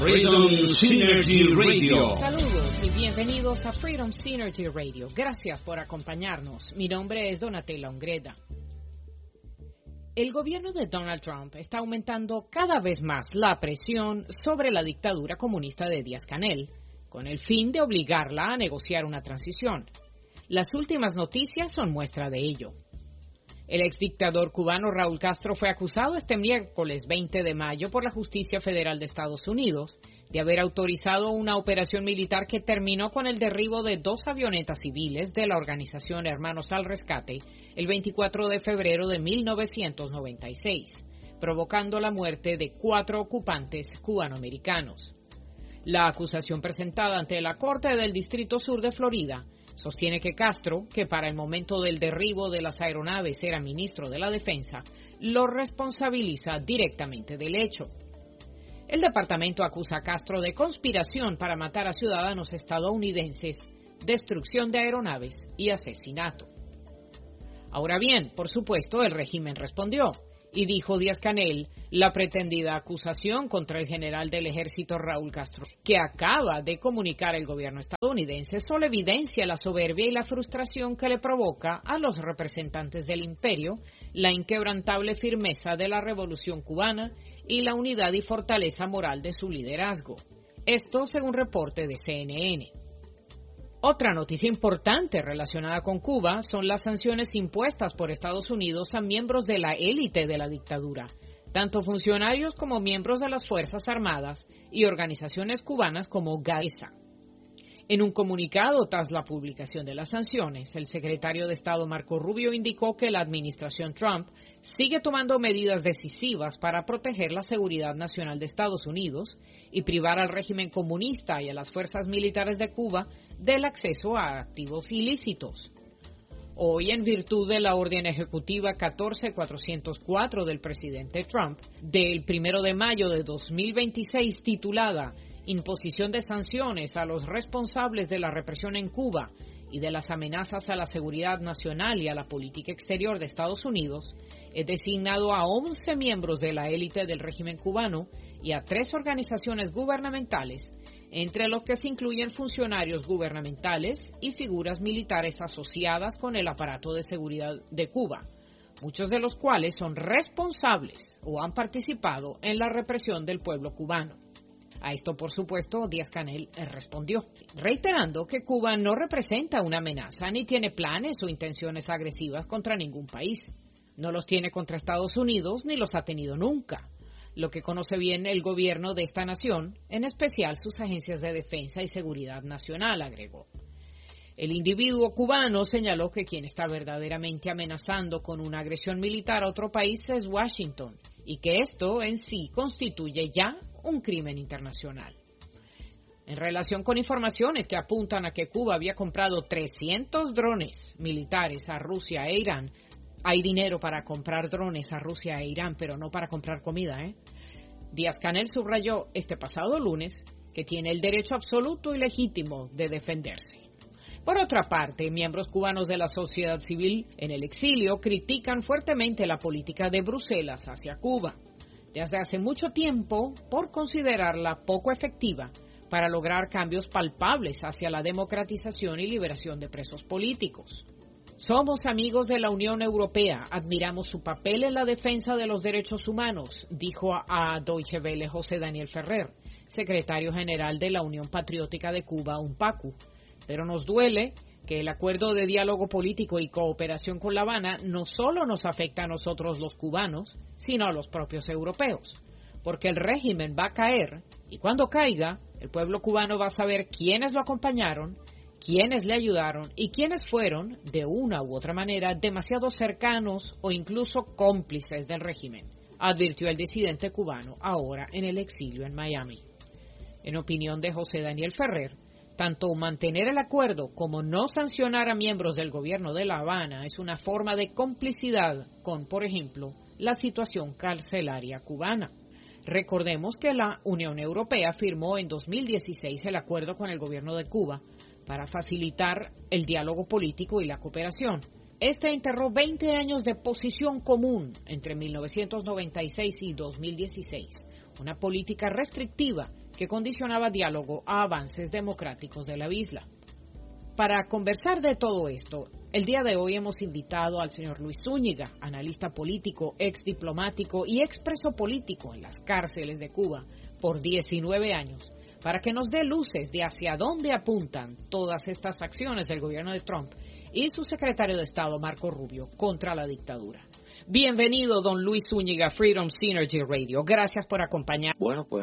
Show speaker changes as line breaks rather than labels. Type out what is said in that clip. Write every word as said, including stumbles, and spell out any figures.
Freedom Synergy Radio.
Saludos y bienvenidos a Freedom Synergy Radio. Gracias por acompañarnos. Mi nombre es Donatella Ongreda. El gobierno de Donald Trump está aumentando cada vez más la presión sobre la dictadura comunista de Díaz-Canel, con el fin de obligarla a negociar una transición. Las últimas noticias son muestra de ello. El exdictador cubano Raúl Castro fue acusado este miércoles veinte de mayo por la Justicia Federal de Estados Unidos de haber autorizado una operación militar que terminó con el derribo de dos avionetas civiles de la organización Hermanos al Rescate el veinticuatro de febrero de mil novecientos noventa y seis, provocando la muerte de cuatro ocupantes cubanoamericanos. La acusación presentada ante la Corte del Distrito Sur de Florida sostiene que Castro, que para el momento del derribo de las aeronaves era ministro de la Defensa, lo responsabiliza directamente del hecho. El departamento acusa a Castro de conspiración para matar a ciudadanos estadounidenses, destrucción de aeronaves y asesinato. Ahora bien, por supuesto, el régimen respondió y dijo Díaz-Canel la pretendida acusación contra el general del ejército Raúl Castro, que acaba de comunicar el gobierno estadounidense, solo evidencia la soberbia y la frustración que le provoca a los representantes del imperio la inquebrantable firmeza de la revolución cubana y la unidad y fortaleza moral de su liderazgo. Esto según reporte de C N N. Otra noticia importante relacionada con Cuba son las sanciones impuestas por Estados Unidos a miembros de la élite de la dictadura, tanto funcionarios como miembros de las Fuerzas Armadas y organizaciones cubanas como GAESA. En un comunicado tras la publicación de las sanciones, el secretario de Estado Marco Rubio indicó que la administración Trump sigue tomando medidas decisivas para proteger la seguridad nacional de Estados Unidos y privar al régimen comunista y a las fuerzas militares de Cuba del acceso a activos ilícitos. Hoy, en virtud de la orden ejecutiva catorce mil cuatrocientos cuatro del presidente Trump, del primero de mayo de dos mil veintiséis, titulada Imposición de sanciones a los responsables de la represión en Cuba y de las amenazas a la seguridad nacional y a la política exterior de Estados Unidos, he designado a once miembros de la élite del régimen cubano y a tres organizaciones gubernamentales, entre los que se incluyen funcionarios gubernamentales y figuras militares asociadas con el aparato de seguridad de Cuba, muchos de los cuales son responsables o han participado en la represión del pueblo cubano. A esto, por supuesto, Díaz-Canel respondió, reiterando que Cuba no representa una amenaza ni tiene planes o intenciones agresivas contra ningún país. No los tiene contra Estados Unidos ni los ha tenido nunca, lo que conoce bien el gobierno de esta nación, en especial sus agencias de defensa y seguridad nacional, agregó. El individuo cubano señaló que quien está verdaderamente amenazando con una agresión militar a otro país es Washington y que esto en sí constituye ya un crimen internacional. En relación con informaciones que apuntan a que Cuba había comprado trescientos drones militares a Rusia e Irán, hay dinero para comprar drones a Rusia e Irán, pero no para comprar comida, ¿eh? Díaz-Canel subrayó este pasado lunes que tiene el derecho absoluto y legítimo de defenderse. Por otra parte, miembros cubanos de la sociedad civil en el exilio critican fuertemente la política de Bruselas hacia Cuba, desde hace mucho tiempo por considerarla poco efectiva para lograr cambios palpables hacia la democratización y liberación de presos políticos. Somos amigos de la Unión Europea, admiramos su papel en la defensa de los derechos humanos, dijo a Deutsche Welle José Daniel Ferrer, secretario general de la Unión Patriótica de Cuba, UNPACU. Pero nos duele que el acuerdo de diálogo político y cooperación con La Habana no solo nos afecta a nosotros los cubanos, sino a los propios europeos, porque el régimen va a caer y cuando caiga, el pueblo cubano va a saber quiénes lo acompañaron, quiénes le ayudaron y quiénes fueron, de una u otra manera, demasiado cercanos o incluso cómplices del régimen, advirtió el disidente cubano ahora en el exilio en Miami. En opinión de José Daniel Ferrer, tanto mantener el acuerdo como no sancionar a miembros del gobierno de La Habana es una forma de complicidad con, por ejemplo, la situación carcelaria cubana. Recordemos que la Unión Europea firmó en dos mil dieciséis el acuerdo con el gobierno de Cuba para facilitar el diálogo político y la cooperación. Este enterró veinte años de posición común entre mil novecientos noventa y seis y dos mil dieciséis, una política restrictiva que condicionaba diálogo a avances democráticos de la isla. Para conversar de todo esto, el día de hoy hemos invitado al señor Luis Zúñiga, analista político, ex diplomático y ex preso político en las cárceles de Cuba por diecinueve años, para que nos dé luces de hacia dónde apuntan todas estas acciones del gobierno de Trump y su secretario de Estado, Marco Rubio, contra la dictadura. Bienvenido, don Luis Zúñiga, Freedom Synergy Radio. Gracias por acompañarnos.
Bueno, pues